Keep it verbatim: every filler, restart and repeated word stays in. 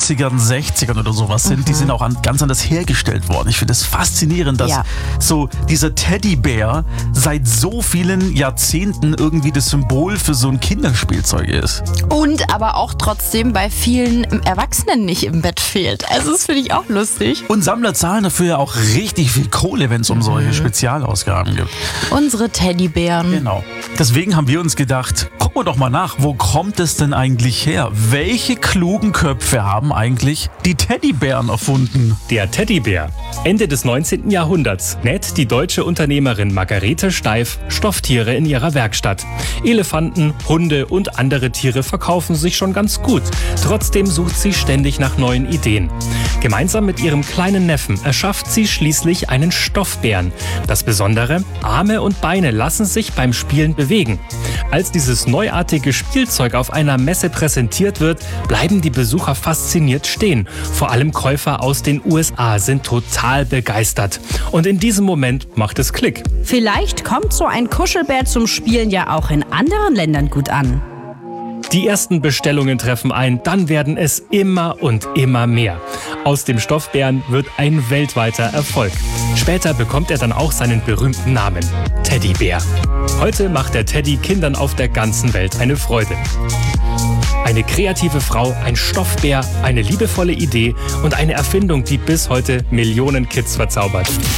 fünfzigern, sechzigern oder sowas sind, mhm. die sind auch an, ganz anders hergestellt worden. Ich finde es faszinierend, dass ja. so dieser Teddybär seit so vielen Jahrzehnten irgendwie das Symbol für so ein Kinderspielzeug ist. Und aber auch trotzdem bei vielen Erwachsenen nicht im Bett fehlt. Also das finde ich auch lustig. Und Sammler zahlen dafür ja auch richtig viel Kohle, wenn es um solche Spezialausgaben gibt. Unsere Teddybären. Genau. Deswegen haben wir uns gedacht, gucken wir doch mal nach, wo kommt es denn eigentlich her? Welche klugen Köpfe haben eigentlich die Teddybären erfunden? Der Teddybär. Ende des neunzehnten Jahrhunderts näht die deutsche Unternehmerin Margarete Steif Stofftiere in ihrer Werkstatt. Elefanten, Hunde und andere Tiere verkaufen sich schon ganz gut. Trotzdem sucht sie ständig nach neuen Ideen. Gemeinsam mit ihrem kleinen Neffen erschafft sie schließlich einen Stoffbären. Das Besondere: Arme und Beine lassen sich beim Spielen bewegen. Als dieses neuartige Spielzeug auf einer Messe präsentiert wird, bleiben die Besucher fasziniert stehen. Vor allem Käufer aus den U S A sind total begeistert. Und in diesem Moment macht es Klick. Vielleicht kommt so ein Kuschelbär zum Spielen ja auch in anderen Ländern gut an. Die ersten Bestellungen treffen ein, dann werden es immer und immer mehr. Aus dem Stoffbären wird ein weltweiter Erfolg. Später bekommt er dann auch seinen berühmten Namen: Teddybär. Heute macht der Teddy Kindern auf der ganzen Welt eine Freude. Eine kreative Frau, ein Stoffbär, eine liebevolle Idee und eine Erfindung, die bis heute Millionen Kids verzaubert.